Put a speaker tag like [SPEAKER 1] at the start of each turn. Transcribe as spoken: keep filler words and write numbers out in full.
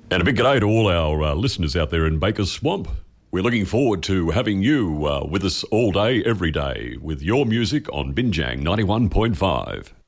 [SPEAKER 1] And a big g'day to all our uh, listeners out there in Baker's Swamp. We're looking forward to having you uh, with us all day, every day, with your music on Binjang ninety-one point five.